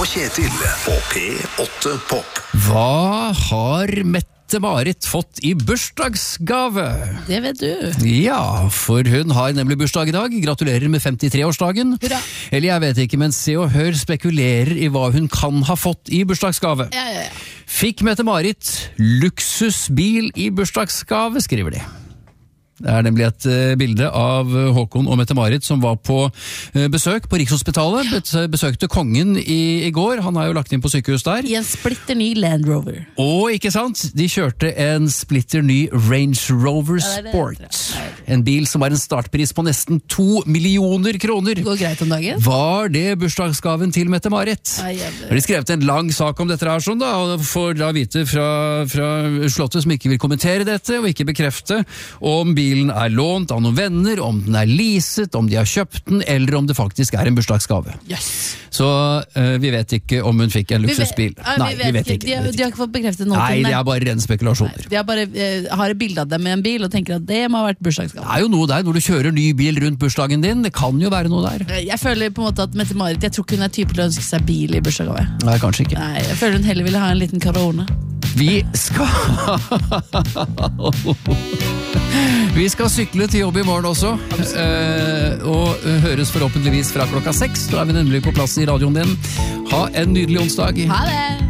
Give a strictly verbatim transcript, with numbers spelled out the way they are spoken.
og Kjetil på P åtte Pop. Hva har Mette-Marit fått i bursdagsgave? Det vet du. Ja, for hun har nemlig bursdag i dag. Gratulerer med femtitre-årsdagen. Hurra. Eller jeg vet ikke, men Se og Hør spekulerer i hva hun kan ha fått i bursdagsgave. Ja, ja, ja. Fikk Mette-Marit luksusbil i bursdagsgave, skriver de. Det er nemlig et uh, bilde av Håkon og Mette-Marit som var på uh, besøk på Rikshospitalet. Be- besøkte kongen i, i går. Han er jo lagt inn på sykehus der. I en splitter ny Land Rover. Og ikke sant, de kjørte en splitter ny Range Rover Ja, det er det, Sport. tror jeg. En bil som har en startpris på nesten to millioner kroner. Det går greit om dagen. Var det bursdagsgaven til Mette-Marit? Ai, jævlig. Har de skrevet en lang sak om dette her sånn da, og får da vite fra, fra Slottet som ikke vil kommentere dette, og ikke bekrefte om bilen er lånt av noen venner, om den er leaset, om de har kjøpt den, eller om det faktisk er en bursdagsgave. Yes. Så uh, vi vet ikke om hun fikk en Vi vet- luksusbil. Nei, Nei, vi vet ikke. De, har- vi vet de har ikke fått bekreftet noe. Nei, det er bare ren spekulasjoner. De har bare eh, har et bilde av dem med en bil og tenker at det må ha vært Det bursdagsgave. er jo noe der når du kjører ny bil rundt bursdagen din. Det kan jo være noe der. Jeg føler på en måte at Mette-Marit, jeg tror ikke hun er typen til å ønske seg bil i bursdagsgave. Nei, kanskje ikke. Nei, jeg føler hun heller ville ha en liten Corona. Vi skal Vi skal sykle til jobb i morgen også, eh, og høres forhåpentligvis fra klokka seks. Da er vi nemlig på plass i radioen din. Ha en nydelig onsdag. Ha det!